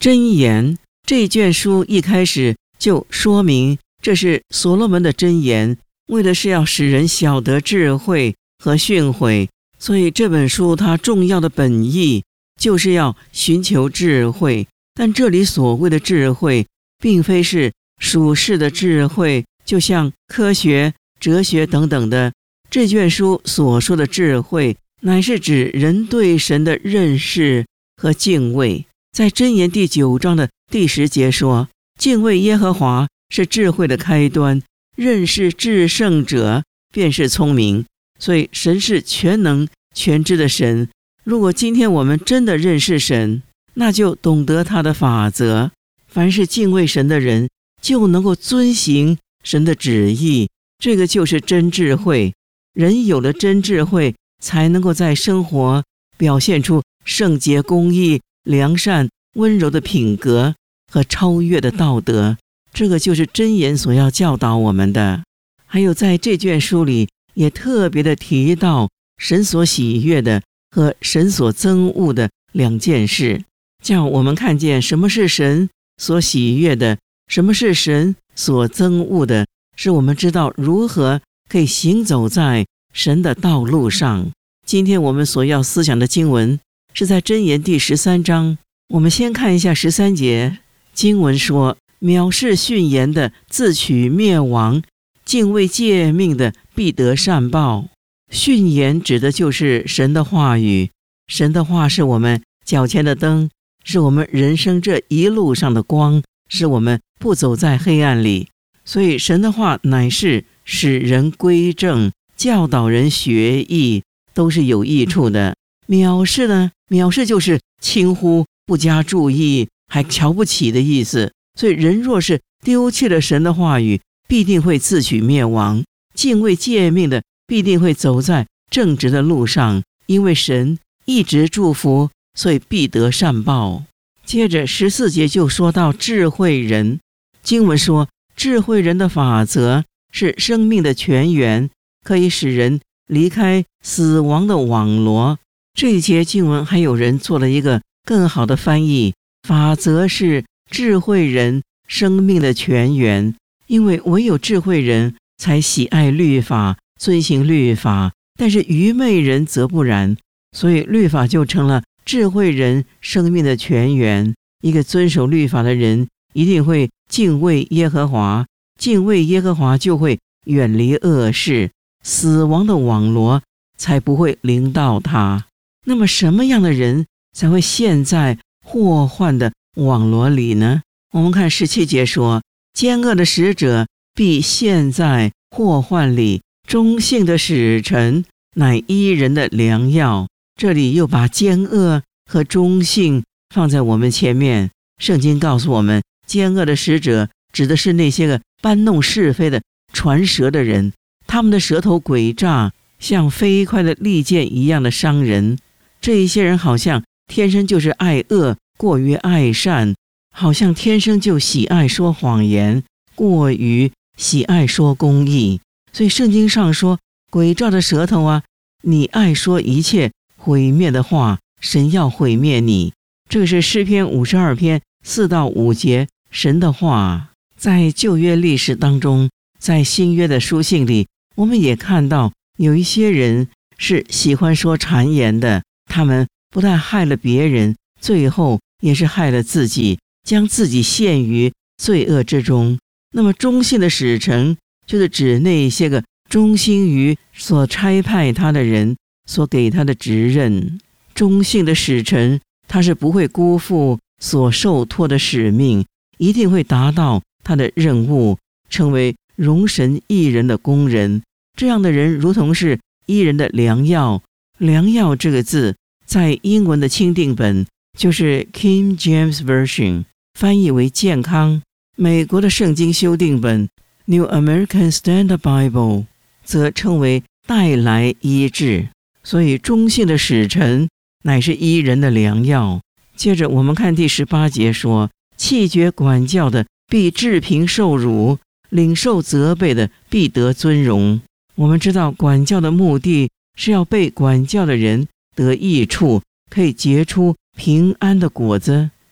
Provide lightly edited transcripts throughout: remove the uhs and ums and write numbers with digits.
箴言这卷书一开始就说明，这是所罗门的箴言，为的是要使人晓得智慧和训诲。所以这本书它重要的本意就是要寻求智慧。但这里所谓的智慧，并非是属世的智慧，就像科学、哲学等等的。这卷书所说的智慧，乃是指人对神的认识和敬畏。在箴言第9章的第10节说，敬畏耶和华是智慧的开端，认识至圣者便是聪明。所以神是全能全知的神。如果今天我们真的认识神，那就懂得他的法则。凡是敬畏神的人，就能够遵行神的旨意，这个就是真智慧。人有了真智慧，才能够在生活表现出圣洁、公义、良善、温柔的品格和超越的道德。这个就是箴言所要教导我们的。还有在这卷书里也特别的提到神所喜悦的和神所憎恶的2件事，叫我们看见什么是神所喜悦的，什么是神所憎恶的，使我们知道如何可以行走在神的道路上。今天我们所要思想的经文是在箴言第13章。我们先看一下13节，经文说，藐视训言的自取灭亡，敬畏诫命的必得善报。训言指的就是神的话语，神的话是我们脚前的灯，是我们人生这一路上的光，使我们不走在黑暗里。所以神的话乃是使人归正，教导人学艺，都是有益处的。藐视呢？藐视就是轻忽、不加注意，还瞧不起的意思。所以人若是丢弃了神的话语，必定会自取灭亡。敬畏诫命的必定会走在正直的路上，因为神一直祝福，所以必得善报。接着14节就说到智慧人。经文说，智慧人的法则是生命的泉源，可以使人离开死亡的网罗。这一节经文还有人做了一个更好的翻译，法则是智慧人生命的泉源，因为唯有智慧人才喜爱律法，遵行律法，但是愚昧人则不然。所以律法就成了智慧人生命的泉源。一个遵守律法的人一定会敬畏耶和华，敬畏耶和华就会远离恶事，死亡的网罗才不会临到他。那么什么样的人才会陷在祸患的网罗里呢？我们看17节说，奸恶的使者必陷在祸患里，忠信的使臣乃医人的良药。这里又把奸恶和忠信放在我们前面。圣经告诉我们，奸恶的使者指的是那些个搬弄是非的传舌的人，他们的舌头诡诈，像飞快的利剑一样的伤人。这一些人好像天生就是爱恶，过于爱善，好像天生就喜爱说谎言，过于喜爱说公义。所以圣经上说，诡诈的舌头啊，你爱说一切毁灭的话，神要毁灭你。这个是诗篇52篇4到5节，神的话。在旧约历史当中，在新约的书信里，我们也看到有一些人是喜欢说谗言的，他们不但害了别人，最后也是害了自己，将自己陷于罪恶之中。那么忠信的使臣就是指那些个忠心于所差派他的人所给他的职任。忠信的使臣，他是不会辜负所受托的使命，一定会达到他的任务，成为荣神益人的工人。这样的人如同是益人的良药。良药这个字在英文的钦定本就是 King James Version， 翻译为健康。美国的圣经修订本 New American Standard Bible 则称为带来医治。所以忠信的使臣乃是医人的良药。接着我们看第18节说，弃绝管教的必治贫受辱，领受责备的必得尊荣。我们知道管教的目的是要被管教的人得益处，可以结出平安的果子。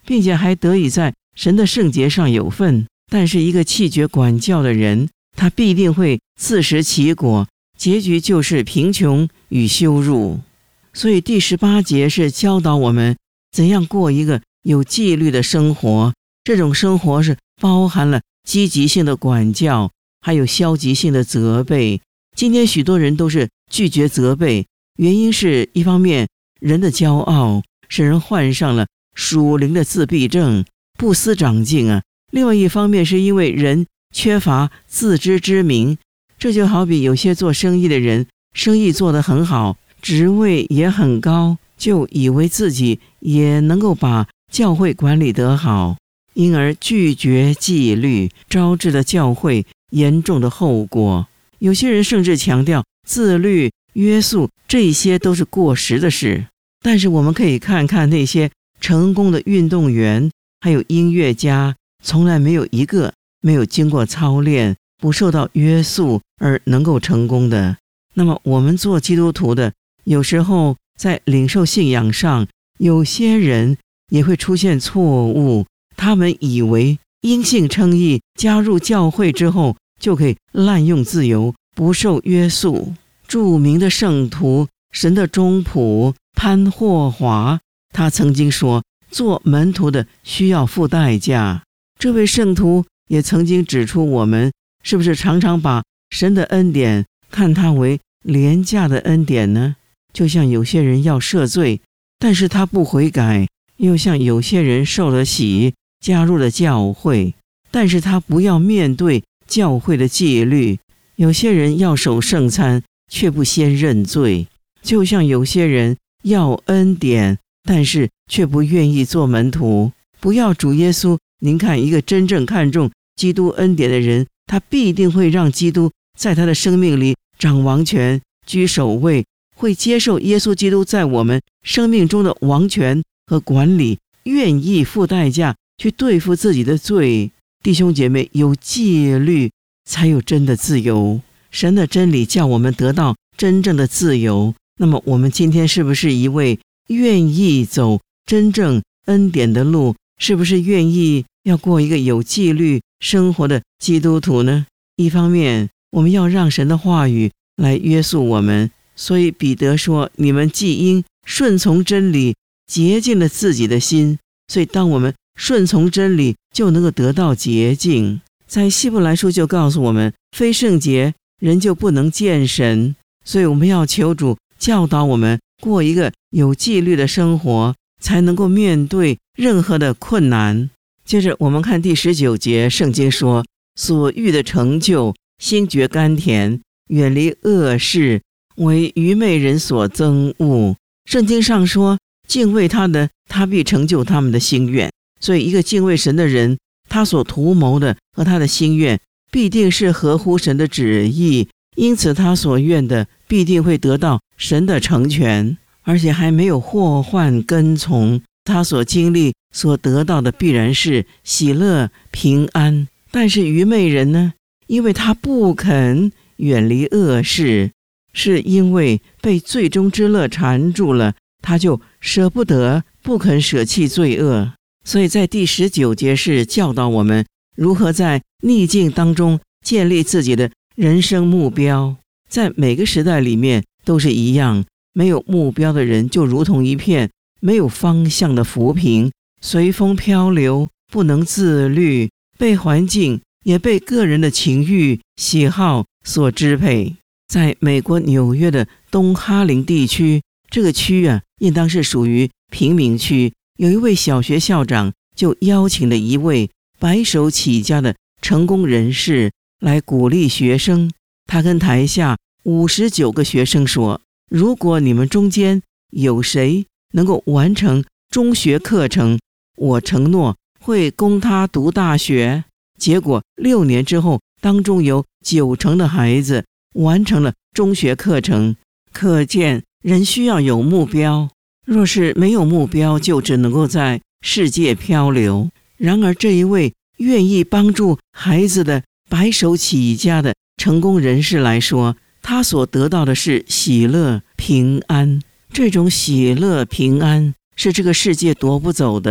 并且还得以在神的圣洁上有份。但是一个弃绝管教的人，他必定会自食其果，结局就是贫穷与羞辱。所以第18节是教导我们怎样过一个有纪律的生活。这种生活是包含了积极性的管教，还有消极性的责备。今天许多人都是拒绝责备，原因是一方面人的骄傲使人患上了属灵的自闭症，不思长进啊。另外一方面是因为人缺乏自知之明。这就好比有些做生意的人，生意做得很好，职位也很高，就以为自己也能够把教会管理得好，因而拒绝纪律，招致了教会严重的后果。有些人甚至强调自律、约束，这些都是过时的事。但是我们可以看看那些成功的运动员，还有音乐家，从来没有一个没有经过操练，不受到约束而能够成功的。那么我们做基督徒的，有时候在领受信仰上，有些人也会出现错误。他们以为因信称义，加入教会之后就可以滥用自由，不受约束。著名的圣徒，神的中仆潘霍华，他曾经说，做门徒的需要付代价。这位圣徒也曾经指出，我们是不是常常把神的恩典看它为廉价的恩典呢？就像有些人要赦罪，但是他不悔改；又像有些人受了洗，加入了教会，但是他不要面对教会的纪律。有些人要守圣餐，却不先认罪。就像有些人要恩典，但是却不愿意做门徒。不要主耶稣，您看一个真正看重基督恩典的人，他必定会让基督在他的生命里掌王权，居首位，会接受耶稣基督在我们生命中的王权和管理，愿意付代价去对付自己的罪。弟兄姐妹，有纪律才有真的自由。神的真理叫我们得到真正的自由。那么我们今天是不是一位愿意走真正恩典的路？是不是愿意要过一个有纪律生活的基督徒呢？一方面我们要让神的话语来约束我们，所以彼得说，你们既因顺从真理洁净了自己的心。所以当我们顺从真理，就能够得到洁净。在希伯来书就告诉我们，非圣洁人就不能见神。所以我们要求主教导我们过一个有纪律的生活，才能够面对任何的困难。接着我们看第19节，圣经说，所欲的成就，心觉甘甜，远离恶事，为愚昧人所憎恶。圣经上说，敬畏他的，他必成就他们的心愿。所以一个敬畏神的人，他所图谋的和他的心愿必定是合乎神的旨意，因此他所愿的必定会得到神的成全，而且还没有祸患跟从。他所经历所得到的必然是喜乐平安。但是愚昧人呢，因为他不肯远离恶事，是因为被罪中之乐缠住了，他就舍不得，不肯舍弃罪恶。所以在第19节是教导我们如何在逆境当中建立自己的人生目标。在每个时代里面都是一样，没有目标的人就如同一片没有方向的浮萍，随风漂流，不能自律，被环境也被个人的情欲喜好所支配。在美国纽约的东哈林地区，这个区应当是属于贫民区。有一位小学校长就邀请了一位白手起家的成功人士来鼓励学生。他跟台下59个学生说，如果你们中间有谁能够完成中学课程，我承诺会供他读大学。结果6年之后，当中有90%的孩子完成了中学课程。可见人需要有目标，若是没有目标，就只能够在世界漂流。然而这一位愿意帮助孩子的白手起家的成功人士来说，他所得到的是喜乐平安。这种喜乐平安是这个世界夺不走的。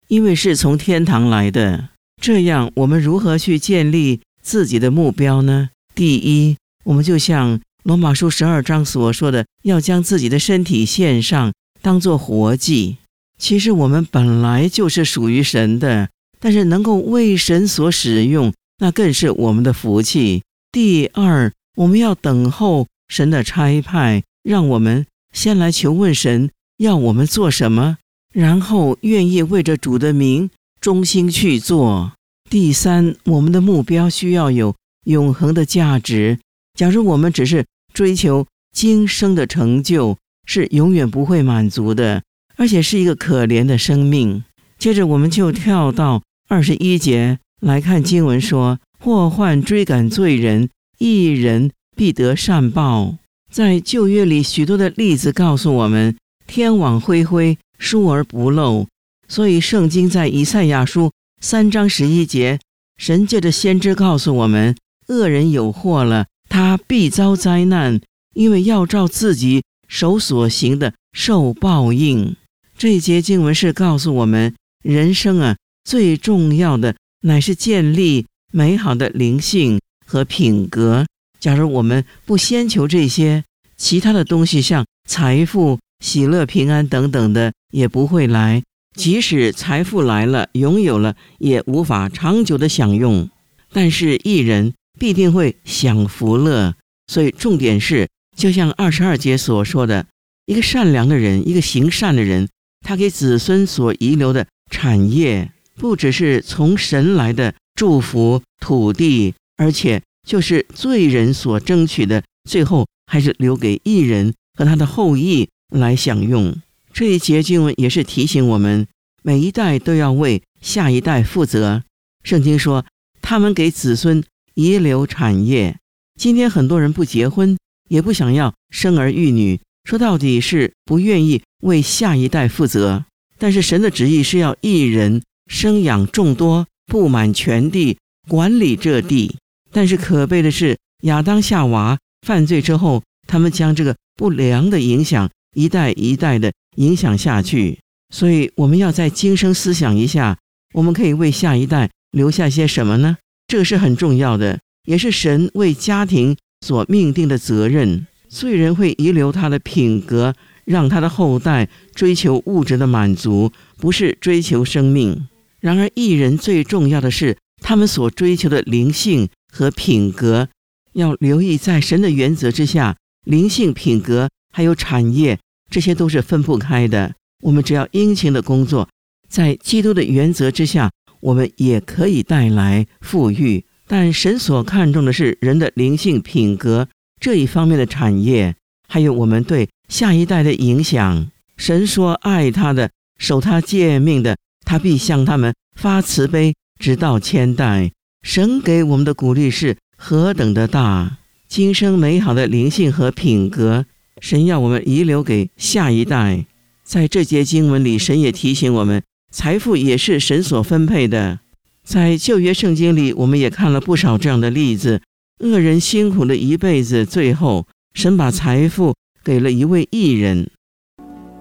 因为是从天堂来的。这样我们如何去建立自己的目标呢？第一，我们就像罗马书12章所说的，要将自己的身体献上，当作活祭。其实我们本来就是属于神的，但是能够为神所使用，那更是我们的福气。第二，我们要等候神的差派，让我们先来求问神要我们做什么，然后愿意为着主的名忠心去做。第三，我们的目标需要有永恒的价值。假如我们只是追求今生的成就，是永远不会满足的，而且是一个可怜的生命。接着我们就跳到21节来看经文说，祸患追赶罪人，义人必得善报。在旧约里许多的例子告诉我们，天网恢恢，疏而不漏。所以圣经在以赛亚书3章11节，神借着先知告诉我们，恶人有祸了，他必遭灾难，因为要照自己手所行的受报应。这一节经文是告诉我们，人生最重要的乃是建立美好的灵性和品格。假如我们不先求这些，其他的东西像财富、喜乐、平安等等的也不会来。即使财富来了，拥有了，也无法长久的享用。但是义人必定会享福乐。所以重点是，就像22节所说的，一个善良的人，一个行善的人，他给子孙所遗留的产业，不只是从神来的祝福土地，而且就是罪人所争取的，最后还是留给义人和他的后裔来享用。这一节经文也是提醒我们，每一代都要为下一代负责。圣经说，他们给子孙遗留产业。今天很多人不结婚，也不想要生儿育女，说到底是不愿意为下一代负责。但是神的旨意是要义人生养众多，布满全地，管理这地。但是可悲的是，亚当夏娃犯罪之后，他们将这个不良的影响一代一代的影响下去。所以我们要在今生思想一下，我们可以为下一代留下些什么呢？这个是很重要的，也是神为家庭所命定的责任。罪人会遗留他的品格，让他的后代追求物质的满足，不是追求生命。然而义人最重要的是他们所追求的灵性和品格，要留意在神的原则之下，灵性、品格还有产业，这些都是分不开的。我们只要殷勤的工作，在基督的原则之下，我们也可以带来富裕。但神所看重的是人的灵性、品格这一方面的产业，还有我们对下一代的影响。神说，爱他的，守他诫命的，他必向他们发慈悲，直到千代。神给我们的鼓励是何等的大！今生美好的灵性和品格，神要我们遗留给下一代。在这节经文里，神也提醒我们，财富也是神所分配的。在旧约圣经里，我们也看了不少这样的例子，恶人辛苦了一辈子，最后神把财富给了一位义人。